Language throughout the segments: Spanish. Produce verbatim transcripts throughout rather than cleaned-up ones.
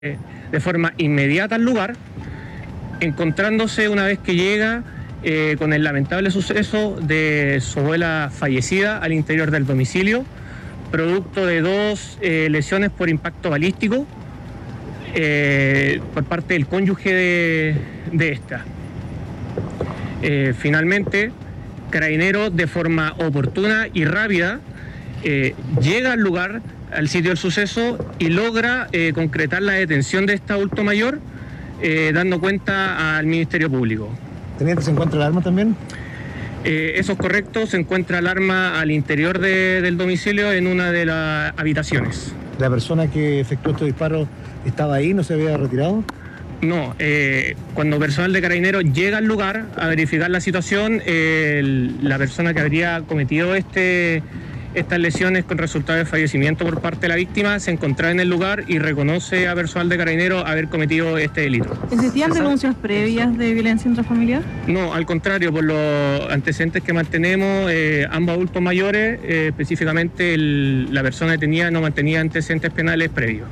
de forma inmediata al lugar, encontrándose una vez que llega eh, con el lamentable suceso de su abuela fallecida al interior del domicilio, producto de dos eh, lesiones por impacto balístico eh, por parte del cónyuge de, de esta. Eh, finalmente, Carabineros, de forma oportuna y rápida, eh, llega al lugar, al sitio del suceso, y logra eh, concretar la detención de este adulto mayor, eh, dando cuenta al Ministerio Público. ¿Teniente, se encuentra el arma también? Eh, eso es correcto, se encuentra el arma al interior de, del domicilio en una de las habitaciones. ¿La persona que efectuó estos disparos estaba ahí, no se había retirado? No, eh, cuando personal de Carabineros llega al lugar a verificar la situación, eh, el, la persona que habría cometido este, estas lesiones con resultado de fallecimiento por parte de la víctima se encontraba en el lugar y reconoce a personal de Carabineros haber cometido este delito. ¿Existían denuncias previas de violencia intrafamiliar? No, al contrario, por los antecedentes que mantenemos, eh, ambos adultos mayores, eh, específicamente el, la persona detenida no mantenía antecedentes penales previos.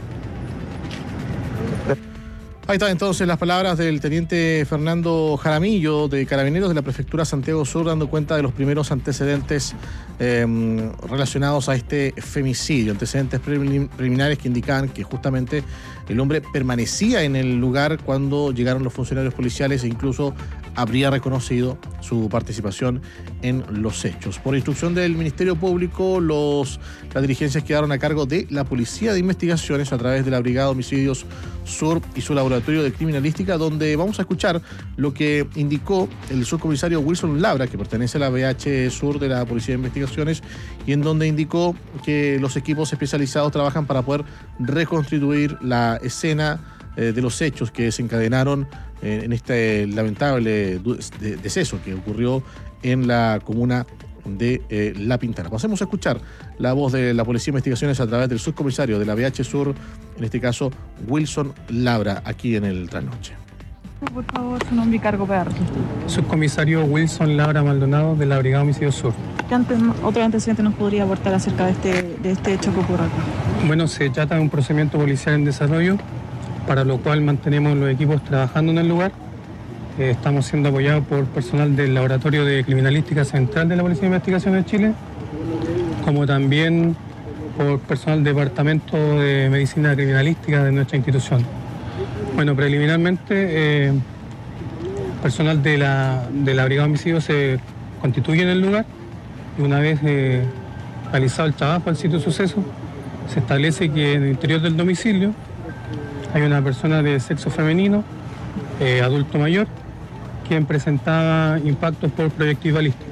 Ahí están entonces las palabras del teniente Fernando Jaramillo de Carabineros de la Prefectura Santiago Sur, dando cuenta de los primeros antecedentes eh, relacionados a este femicidio, antecedentes preliminares que indicaban que justamente el hombre permanecía en el lugar cuando llegaron los funcionarios policiales e incluso habría reconocido su participación en los hechos. Por instrucción del Ministerio Público, los, las diligencias quedaron a cargo de la Policía de Investigaciones a través de la Brigada de Homicidios Sur y su laboratorio de criminalística, donde vamos a escuchar lo que indicó el subcomisario Wilson Labra, que pertenece a la B H Sur de la Policía de Investigaciones, y en donde indicó que los equipos especializados trabajan para poder reconstituir la escena eh, de los hechos que desencadenaron eh, en este lamentable de, deceso que ocurrió en la comuna de eh, La Pintana. Pasemos a escuchar la voz de la Policía de Investigaciones a través del subcomisario de la B H Sur, en este caso Wilson Labra, aquí en el Trasnoche. Por favor, su nombre y cargo para registro. Subcomisario Wilson Labra Maldonado de la Brigada de Homicidios Sur. ¿Qué antes, otro antecedente nos podría aportar acerca de este, de este hecho que ocurrió acá? Bueno, se trata de un procedimiento policial en desarrollo, para lo cual mantenemos los equipos trabajando en el lugar. Eh, estamos siendo apoyados por personal del Laboratorio de Criminalística Central de la Policía de Investigaciones de Chile, como también por personal del Departamento de Medicina Criminalística de nuestra institución. Bueno, preliminarmente, eh, personal de la, de la Brigada de Homicidios se constituye en el lugar y una vez eh, realizado el trabajo al sitio de suceso, se establece que en el interior del domicilio hay una persona de sexo femenino, eh, adulto mayor, quien presentaba impactos por proyectil balístico.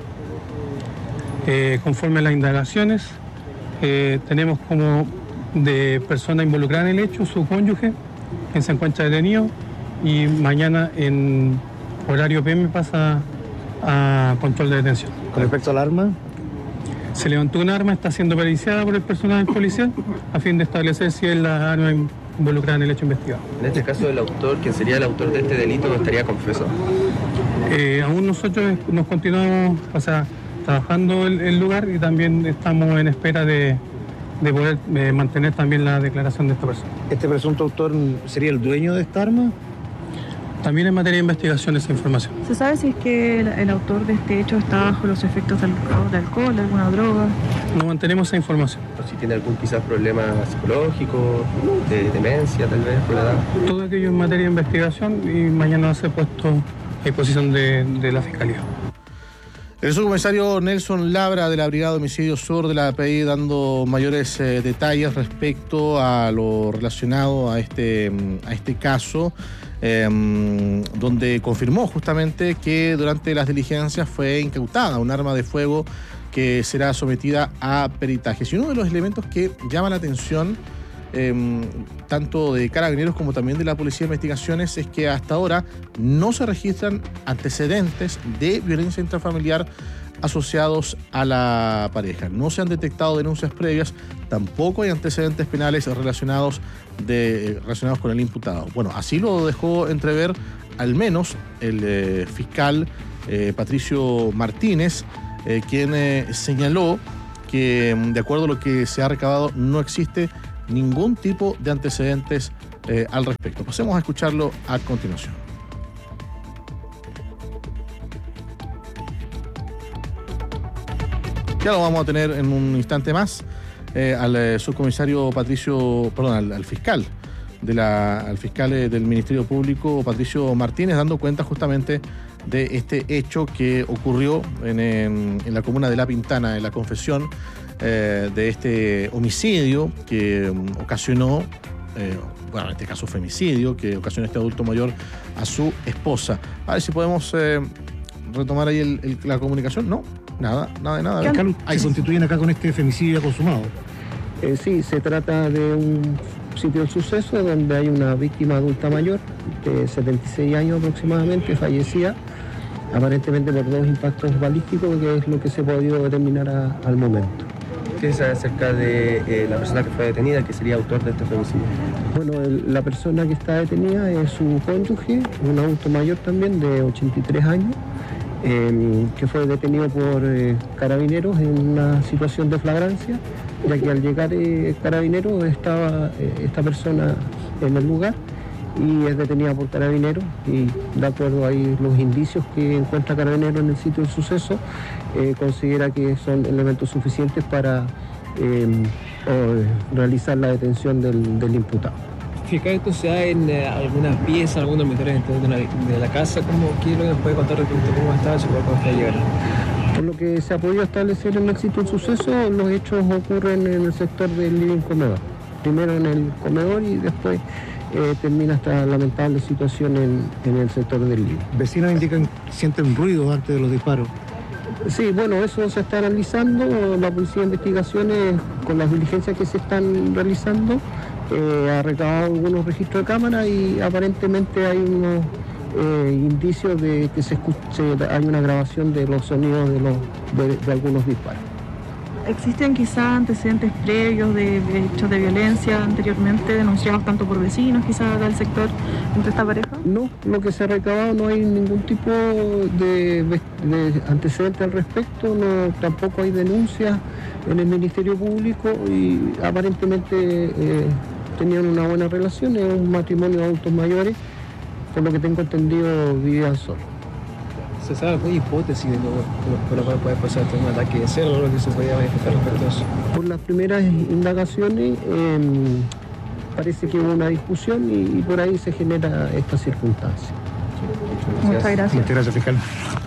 Eh, conforme a las indagaciones, eh, tenemos como de persona involucrada en el hecho su cónyuge, quien se encuentra detenido, y mañana en horario P M pasa a control de detención. Con respecto al arma, se levantó un arma, está siendo periciada por el personal policial a fin de establecer si es la arma involucrada en el hecho investigado. En este caso, el autor, quien sería el autor de este delito, estaría confeso. Eh, aún nosotros nos continuamos, o sea, trabajando el, el lugar y también estamos en espera de, de poder eh, mantener también la declaración de esta persona. ¿este presunto autor sería el dueño de esta arma? También en materia de investigación esa información. ¿Se sabe si es que el, el autor de este hecho está bajo los efectos de alcohol, de alcohol, alguna droga? No mantenemos esa información. O si tiene algún quizás problema psicológico, de demencia tal vez por la edad. Todo aquello en materia de investigación y mañana va a ser puesto a disposición de, de la Fiscalía. El subcomisario Nelson Labra de la Brigada de Homicidios Sur de la A P I dando mayores eh, detalles respecto a lo relacionado a este, a este caso, eh, donde confirmó justamente que durante las diligencias fue incautada un arma de fuego que será sometida a peritajes. Y uno de los elementos que llama la atención Eh, tanto de Carabineros como también de la Policía de Investigaciones es que hasta ahora no se registran antecedentes de violencia intrafamiliar asociados a la pareja. No se han detectado denuncias previas, tampoco hay antecedentes penales relacionados, de, relacionados con el imputado. Bueno, así lo dejó entrever al menos el eh, fiscal eh, Patricio Martínez, eh, quien eh, señaló que de acuerdo a lo que se ha recabado no existe ningún tipo de antecedentes eh, al respecto. Pasemos a escucharlo a continuación. Ya lo vamos a tener en un instante más eh, al eh, subcomisario Patricio, perdón, al, al fiscal de la, al fiscal eh, del Ministerio Público, Patricio Martínez, dando cuenta justamente de este hecho que ocurrió en, en, en la comuna de La Pintana, en la confesión eh, de este homicidio que um, ocasionó, eh, bueno, en este caso femicidio, que ocasionó este adulto mayor a su esposa. A ver si podemos eh, retomar ahí el, el, la comunicación. No, nada, nada de nada. Fiscal, se constituyen acá con este femicidio consumado. Eh, sí, se trata de un sitio del suceso donde hay una víctima adulta mayor de setenta y seis años aproximadamente, fallecida aparentemente por dos impactos balísticos, que es lo que se ha podido determinar a, al momento. ¿Qué se sabe acerca de eh, la persona que fue detenida, que sería autor de este femicidio? Bueno, el, la persona que está detenida es su cónyuge, un adulto mayor también de ochenta y tres años, eh, que fue detenido por eh, carabineros en una situación de flagrancia, ya que al llegar eh, carabineros estaba eh, esta persona en el lugar y es detenida por carabineros, y de acuerdo a los indicios que encuentra carabineros en el sitio del suceso, eh, considera que son elementos suficientes para eh, realizar la detención del, del imputado. Fiscal, ¿esto se da en eh, algunas piezas, algunos dormitorios de la, de la casa? ¿Cómo, ¿Qué es lo que nos puede contar respecto a cómo estaba su cuerpo hasta llegar? Por lo que se ha podido establecer en el sitio del suceso, los hechos ocurren en el sector del living comedor. Primero en el comedor y después eh, termina esta lamentable situación en, en el sector del living. Vecinos indican que sienten ruido antes de los disparos. Sí, bueno, eso se está analizando. La Policía de Investigaciones, con las diligencias que se están realizando, eh, ha recabado algunos registros de cámara y aparentemente hay unos eh, indicios de que se escuche, hay una grabación de los sonidos de, los, de, de algunos disparos. ¿Existen quizás antecedentes previos de, de hechos de violencia anteriormente denunciados tanto por vecinos quizás del sector entre esta pareja? No, lo que se ha recabado no hay ningún tipo de, de antecedente al respecto, no, tampoco hay denuncias en el Ministerio Público y aparentemente eh, tenían una buena relación, es un matrimonio de adultos mayores, por lo que tengo entendido vivían solos. ¿Se sabe alguna hipótesis de lo, por lo cual puede pasar un ataque de cerdo o lo que se podía manifestar respecto a eso? Por las primeras indagaciones eh, parece que hubo una discusión y, y por ahí se genera esta circunstancia. Muchas gracias. Muchas gracias, fiscal.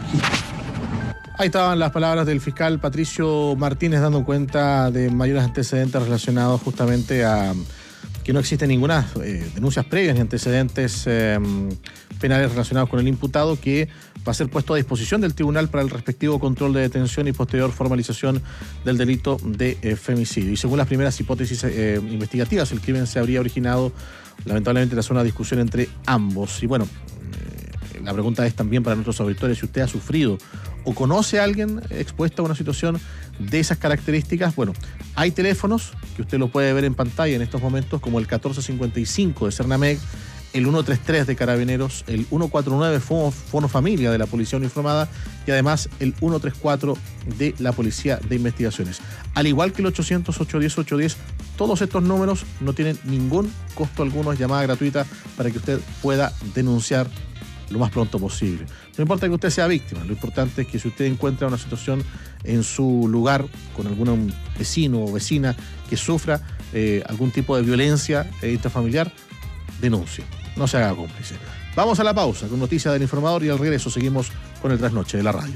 Ahí estaban las palabras del fiscal Patricio Martínez dando cuenta de mayores antecedentes relacionados justamente a que no existen ninguna eh, denuncias previas ni antecedentes eh, penales relacionados con el imputado, que va a ser puesto a disposición del tribunal para el respectivo control de detención y posterior formalización del delito de eh, femicidio. Y según las primeras hipótesis eh, investigativas, el crimen se habría originado lamentablemente tras una discusión entre ambos. Y bueno, eh, la pregunta es también para nuestros auditores, si usted ha sufrido o conoce a alguien expuesto a una situación de esas características. Bueno, hay teléfonos que usted lo puede ver en pantalla en estos momentos, como el catorce cincuenta y cinco de Cernamec, el ciento treinta y tres de Carabineros, el ciento cuarenta y nueve Fono, Fono Familia de la Policía Uniformada y además el ciento treinta y cuatro de la Policía de Investigaciones. Al igual que el ochocientos, ochocientos diez, ochocientos diez, todos estos números no tienen ningún costo alguno, es llamada gratuita para que usted pueda denunciar lo más pronto posible. No importa que usted sea víctima, lo importante es que si usted encuentra una situación en su lugar con algún vecino o vecina que sufra eh, algún tipo de violencia eh, intrafamiliar, denuncie, no se haga cómplice. Vamos a la pausa con noticias del Informador y al regreso seguimos con el Trasnoche de la Radio.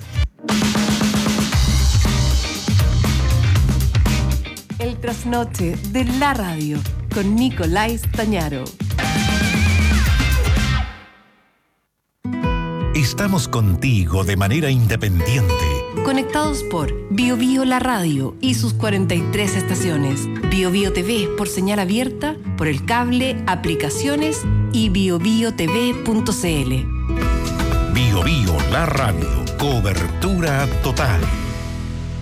El Trasnoche de la Radio con Nicolás Tañaro. Estamos contigo de manera independiente. Conectados por Bio Bio La Radio y sus cuarenta y tres estaciones. Bio Bio T V por señal abierta, por el cable, aplicaciones y bio bio t v punto c l. Bio Bio La Radio. Cobertura total.